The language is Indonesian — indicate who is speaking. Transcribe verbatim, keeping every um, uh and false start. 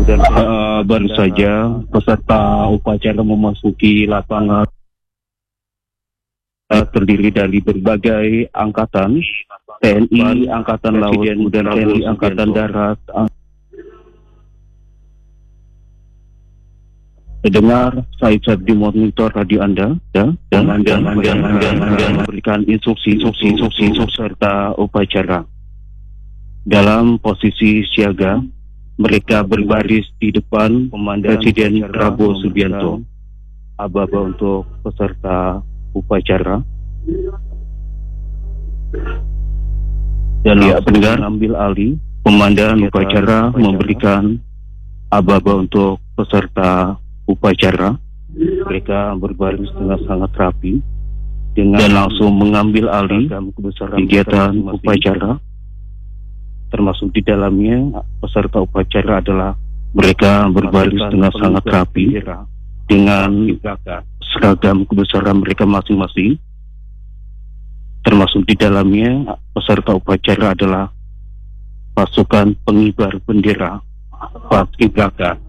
Speaker 1: Kemudian uh, baru saja peserta upacara memasuki lapangan uh, terdiri dari berbagai angkatan, T N I, Angkatan Laut, kemudian T N I Angkatan Darat. Uh, Dengar saya di monitor radio Anda, ya, dan Anda memberikan instruksi, instruksi, instruksi, instruksi serta upacara. Dalam posisi siaga, mereka berbaris di depan Presiden Prabowo Subianto. Aba-aba untuk peserta upacara. Dan ya, pendengar ambil alih, komandan upacara memberikan aba-aba untuk peserta upacara. Mereka berbaris dengan sangat rapi dengan dan langsung mengambil alih kegiatan upacara, termasuk di dalamnya peserta upacara adalah mereka berbaris dengan sangat rapi dengan seragam kebesaran mereka masing-masing, termasuk di dalamnya peserta upacara adalah pasukan pengibar bendera Paskibraka.